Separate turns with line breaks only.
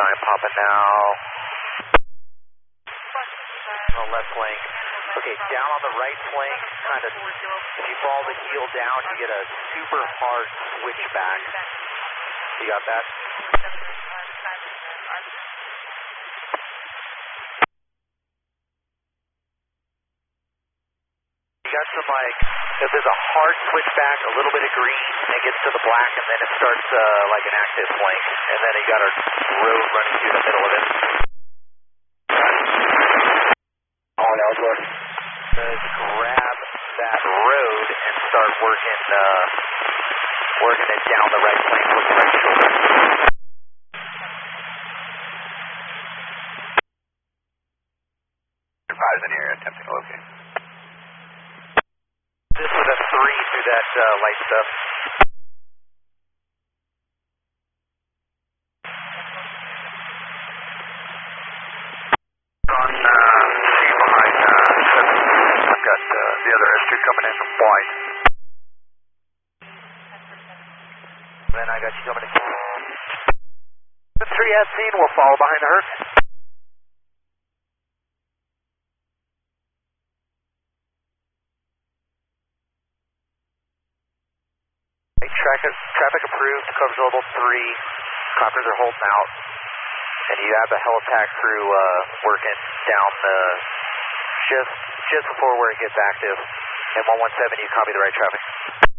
popping now. On the left flank. Okay, down on the right flank, kind of, if you follow the heel down, you get a super hard switchback. You got that? You got some, like, if there's a hard switchback, a little bit of green, and it gets to the black, and then it starts like an active flank. And then you got a road running through the middle of it.
On Ellsworth.
Grab that road and start working it down the right flank with the right shoulder.
Surprise in here, attempting to locate.
This was a 3 through that light stuff.
On C behind 7. I've got the other S2 coming in from White.
Then I got you coming in. The 3 has seen, we'll follow behind the Herc. Traffic approved, covers level 3, coppers are holding out, and you have a helipad crew working down the just before where it gets active. And 117, you copy the right traffic.